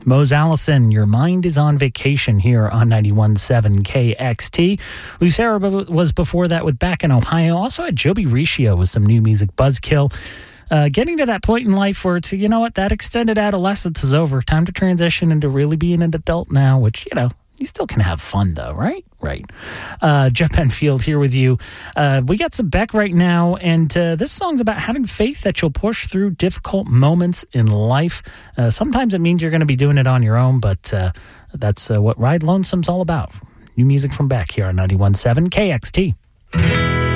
Mose Allison, Your Mind is on Vacation here on 91.7 KXT. Lucera was before that with Back in Ohio. Also had Joby Riccio with some new music, Buzzkill. Getting to that point in life where it's, you know what, that extended adolescence is over. Time to transition into really being an adult now, which, you know, you still can have fun though, right? Right. Jeff Penfield here with you. We got some Beck right now, and this song's about having faith that you'll push through difficult moments in life. Sometimes it means you're going to be doing it on your own, but that's what Ride Lonesome's all about. New music from Beck here on 91.7 KXT.